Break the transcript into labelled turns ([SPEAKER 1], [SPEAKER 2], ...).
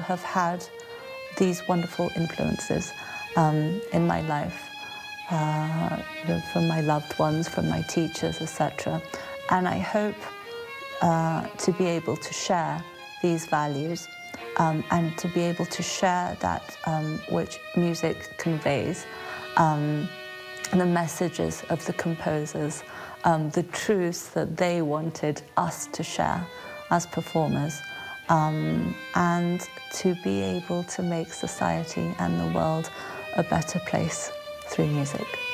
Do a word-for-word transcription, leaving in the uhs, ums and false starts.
[SPEAKER 1] have had these wonderful influences um, in my life, uh, you know, from my loved ones, from my teachers, et cetera. And I hope uh, to be able to share these values um, and to be able to share that um, which music conveys, um, the messages of the composers, um, the truths that they wanted us to share as performers, um, and to be able to make society and the world a better place through music.